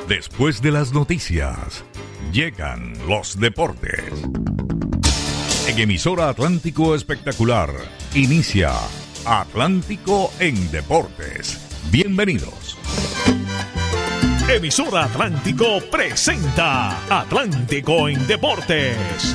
Después de las noticias, llegan los deportes. En emisora Atlántico Espectacular, inicia Atlántico en Deportes. Bienvenidos. Emisora Atlántico presenta Atlántico en Deportes.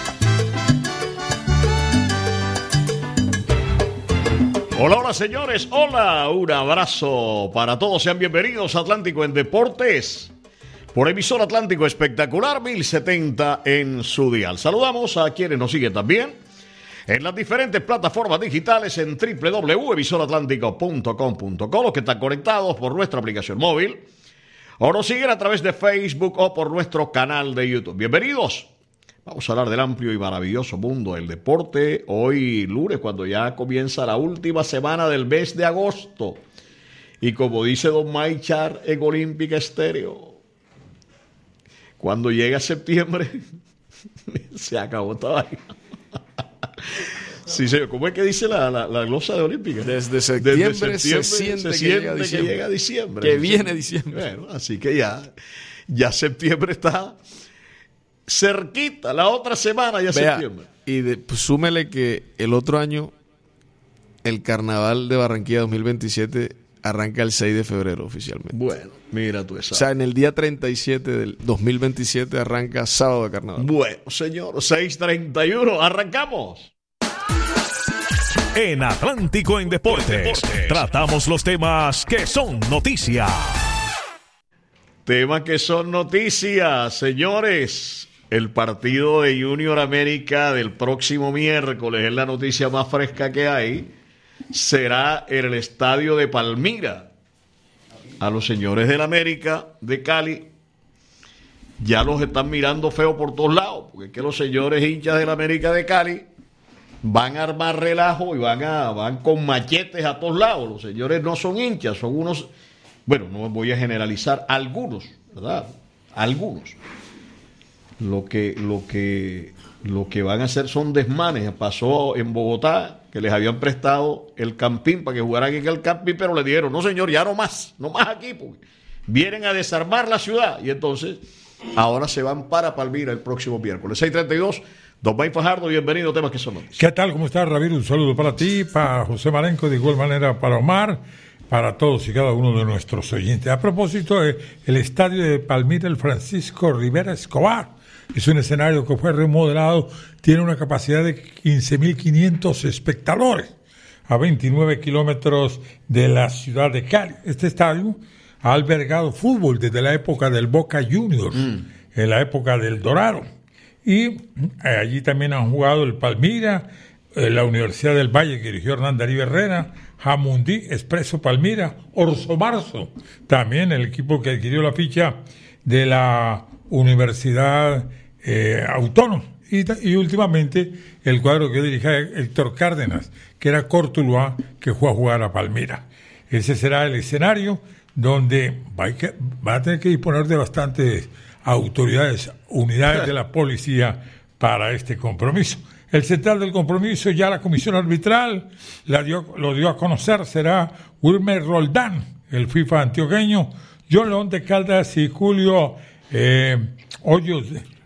Hola, hola señores, hola, un abrazo para todos, sean bienvenidos a Atlántico en Deportes por emisora Atlántico Espectacular 1070 en su dial. Saludamos a quienes nos siguen también en las diferentes plataformas digitales en www.emisoratlántico.com.co, los que están conectados por nuestra aplicación móvil o nos siguen a través de Facebook o por nuestro canal de YouTube. Bienvenidos. Vamos a hablar del amplio y maravilloso mundo del deporte. Hoy lunes, cuando ya comienza la última semana del mes de agosto. Y como dice Don Maichar en Olímpica Estéreo, cuando llega septiembre, se acabó esta vaina. Sí, señor. ¿Cómo es que dice la glosa de Olímpica? Desde septiembre se siente que llega diciembre. Que viene diciembre. Bueno, así que ya septiembre está cerquita, la otra semana ya septiembre. Y pues, súmele que el otro año el Carnaval de Barranquilla 2027 arranca el 6 de febrero oficialmente. Bueno, mira tú esa. O sea, en el día 37 del 2027 arranca sábado de Carnaval. Bueno, señor, 6:31, arrancamos. En Atlántico en Deportes, tratamos los temas que son noticia. Temas que son noticias, señores. El partido de Junior América del próximo miércoles es la noticia más fresca que hay. Será en el estadio de Palmira. A los señores del América de Cali ya los están mirando feo por todos lados, porque es que los señores hinchas del América de Cali van a armar relajo y van con machetes a todos lados. Los señores no son hinchas, son unos, bueno, no voy a generalizar, algunos, ¿verdad? Algunos. Lo que van a hacer son desmanes. Pasó en Bogotá, que les habían prestado el campín para que jugaran en el campín, pero le dijeron, no señor, ya no más aquí, porque vienen a desarmar la ciudad. Y entonces, ahora se van para Palmira el próximo miércoles. 6:32, Don May Fajardo, bienvenido a Temas que son noticias. ¿Qué tal? ¿Cómo estás, Ramiro? Un saludo para ti, para José Marenco, de igual manera para Omar, para todos y cada uno de nuestros oyentes. A propósito, el estadio de Palmira, el Francisco Rivera Escobar, es un escenario que fue remodelado, tiene una capacidad de 15.500 espectadores a 29 kilómetros de la ciudad de Cali. Este estadio ha albergado fútbol desde la época del Boca Juniors, en la época del Dorado. Y allí también han jugado el Palmira, la Universidad del Valle, que dirigió Hernán Darío Herrera, Jamundí, Expreso Palmira, Orso Marzo, también el equipo que adquirió la ficha de la Universidad Autónoma, y últimamente el cuadro que dirige Héctor Cárdenas, que era Cortuluá, que fue a jugar a Palmira. Ese será el escenario donde va a tener que disponer de bastantes autoridades, unidades de la policía para este compromiso. El central del compromiso, ya la comisión arbitral lo dio a conocer, será Wilmer Roldán, el FIFA antioqueño, John León de Caldas y Julio Hoyos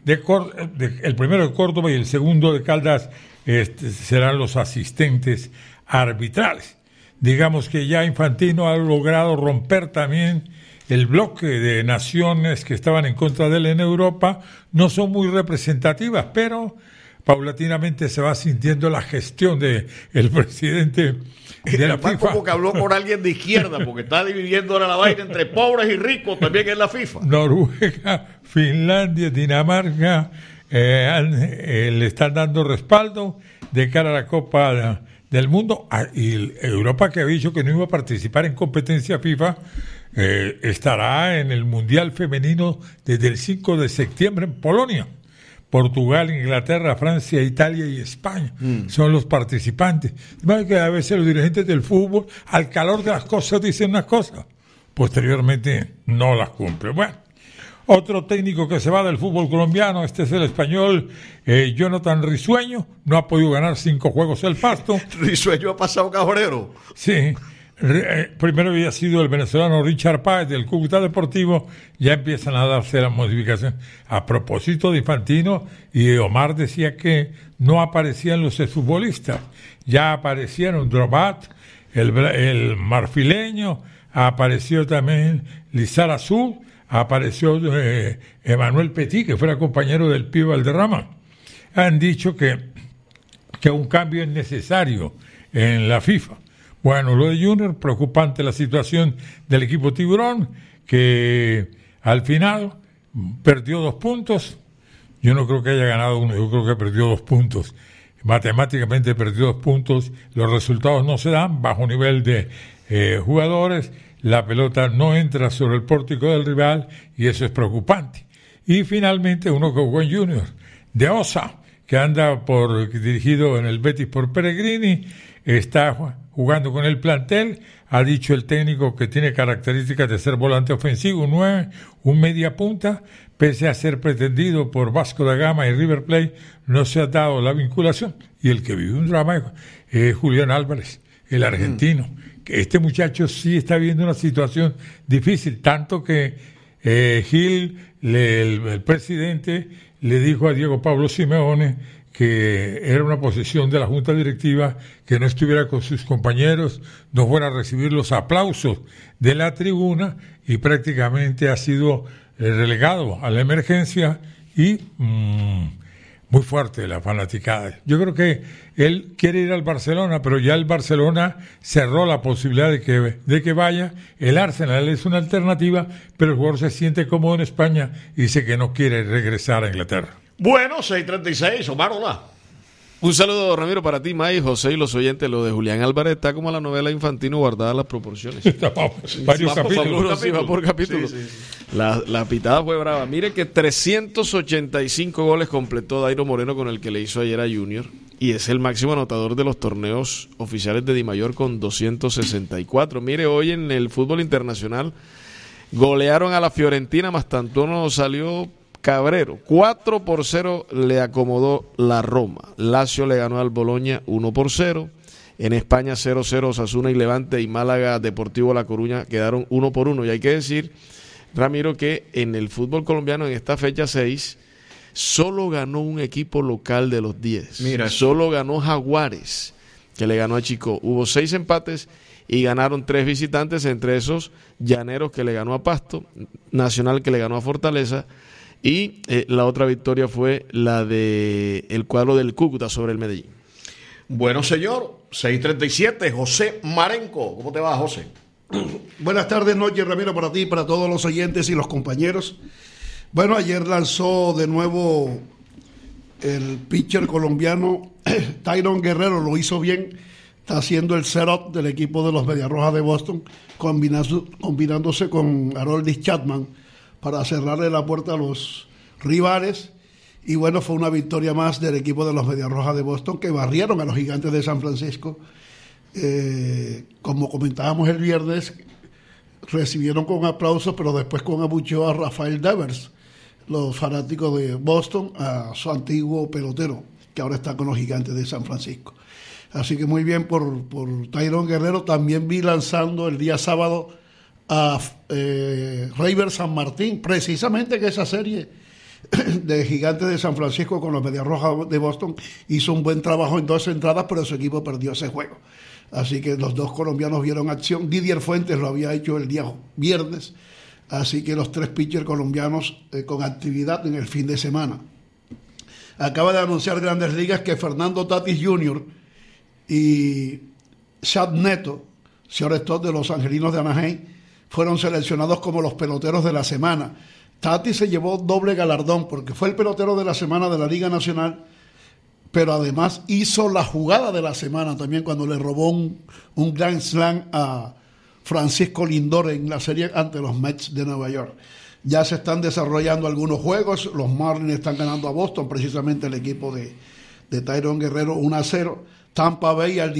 el primero de Córdoba y el segundo de Caldas serán los asistentes arbitrales. Digamos que ya Infantino ha logrado romper también el bloque de naciones que estaban en contra de él en Europa. No son muy representativas, pero paulatinamente se va sintiendo la gestión de el presidente de la FIFA. Como que habló con alguien de izquierda, porque está dividiendo ahora la vaina entre pobres y ricos también en la FIFA. Noruega, Finlandia, Dinamarca le están dando respaldo de cara a la Copa del Mundo. Y Europa, que había dicho que no iba a participar en competencia FIFA, estará en el Mundial Femenino desde el 5 de septiembre en Polonia. Portugal, Inglaterra, Francia, Italia y España son los participantes. Que a veces los dirigentes del fútbol, al calor de las cosas, dicen unas cosas, posteriormente no las cumplen. Bueno, otro técnico que se va del fútbol colombiano, este es el español Jonathan Risueño, no ha podido ganar 5 juegos el Pasto. Risueño ha pasado cajorero. Sí, Primero había sido el venezolano Richard Páez del Cúcuta Deportivo, ya empiezan a darse las modificaciones. A propósito de Infantino, y Omar decía que no aparecían los exfutbolistas, ya aparecieron Drobat, el marfileño, apareció también Lizar Azul, apareció Emanuel Petit, que fuera compañero del Pío Valderrama. Han dicho que un cambio es necesario en la FIFA. Bueno, lo de Junior, preocupante la situación del equipo Tiburón, que al final perdió 2 puntos. Yo no creo que haya ganado uno, yo creo que perdió 2 puntos. Matemáticamente perdió 2 puntos, los resultados no se dan, bajo nivel de jugadores, la pelota no entra sobre el pórtico del rival y eso es preocupante. Y finalmente uno que jugó en Junior, de Osa, que anda dirigido en el Betis por Pellegrini, está jugando con el plantel, ha dicho el técnico que tiene características de ser volante ofensivo, un 9, un media punta, pese a ser pretendido por Vasco da Gama y River Plate, no se ha dado la vinculación, y el que vive un drama es Julián Álvarez, el argentino, que este muchacho sí está viviendo una situación difícil, tanto que Gil, el presidente, le dijo a Diego Pablo Simeone que era una posesión de la Junta Directiva que no estuviera con sus compañeros, no fuera a recibir los aplausos de la tribuna y prácticamente ha sido relegado a la emergencia y muy fuerte la fanaticada. Yo creo que él quiere ir al Barcelona, pero ya el Barcelona cerró la posibilidad de que vaya. El Arsenal es una alternativa, pero el jugador se siente cómodo en España y dice que no quiere regresar a Inglaterra. Bueno, 6:36, Omar, hola. Un saludo, Ramiro, para ti, May, José y los oyentes. Lo de Julián Álvarez está como la novela Infantino, guardadas las proporciones. Varios capítulos. Sí, va por capítulo. Sí. La pitada fue brava. Mire que 385 goles completó Dairo Moreno, con el que le hizo ayer a Junior, y es el máximo anotador de los torneos oficiales de Dimayor con 264. Mire, hoy en el fútbol internacional golearon a la Fiorentina, Mastantuono salió Cabrero, 4-0 le acomodó la Roma. Lazio le ganó al Bologna 1-0. En España 0-0 Osasuna y Levante, y Málaga Deportivo La Coruña quedaron 1-1. Y hay que decir, Ramiro, que en el fútbol colombiano en esta fecha 6 solo ganó un equipo local de los 10. Mira, solo ganó Jaguares, que le ganó a Chico. Hubo 6 empates y ganaron 3 visitantes, entre esos Llaneros, que le ganó a Pasto, Nacional, que le ganó a Fortaleza, y la otra victoria fue la de el cuadro del Cúcuta sobre el Medellín. Bueno, señor, 6:37, José Marenco. ¿Cómo te va, José? Buenas tardes, noches, Ramiro, para ti, para todos los oyentes y los compañeros. Bueno, ayer lanzó de nuevo el pitcher colombiano Tyrone Guerrero, lo hizo bien, está haciendo el setup del equipo de los Mediarrojas de Boston, combinándose con Aroldis Chapman para cerrarle la puerta a los rivales. Y bueno, fue una victoria más del equipo de los Mediarrojas de Boston, que barrieron a los Gigantes de San Francisco. Como comentábamos el viernes, recibieron con aplausos, pero después con abucheo a Rafael Devers, los fanáticos de Boston, a su antiguo pelotero, que ahora está con los Gigantes de San Francisco. Así que muy bien por Tyrone Guerrero. También vi lanzando el día sábado a Reiber San Martín, precisamente que esa serie de Gigantes de San Francisco con los Mediarrojas de Boston hizo un buen trabajo en 2 entradas, pero su equipo perdió ese juego. Así que los 2 colombianos vieron acción. Didier Fuentes lo había hecho el día viernes, así que los 3 pitchers colombianos con actividad en el fin de semana. Acaba de anunciar Grandes Ligas que Fernando Tatis Jr. y Chad Neto, shortstop de los Angelinos de Anaheim, fueron seleccionados como los peloteros de la semana. Tatis se llevó doble galardón porque fue el pelotero de la semana de la Liga Nacional, pero además hizo la jugada de la semana también cuando le robó un Grand Slam a Francisco Lindor en la serie ante los Mets de Nueva York. Ya se están desarrollando algunos juegos. Los Marlins están ganando a Boston, precisamente el equipo de Tyrone Guerrero 1-0. Tampa Bay al